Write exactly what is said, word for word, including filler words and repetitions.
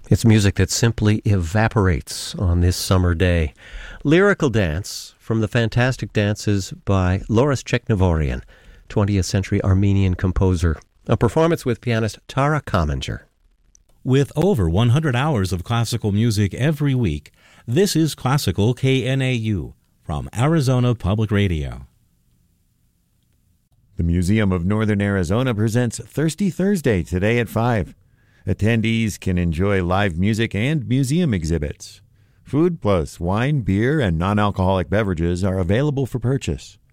It's music that simply evaporates on this summer day. Lyrical Dance from the fantastic dances by Loris Cheknivorian, twentieth century Armenian composer. A performance with pianist Tara Kamenger. With over one hundred hours of classical music every week, this is Classical K N A U from Arizona Public Radio. The Museum of Northern Arizona presents Thirsty Thursday today at five. Attendees can enjoy live music and museum exhibits. Food plus wine, beer, and non-alcoholic beverages are available for purchase.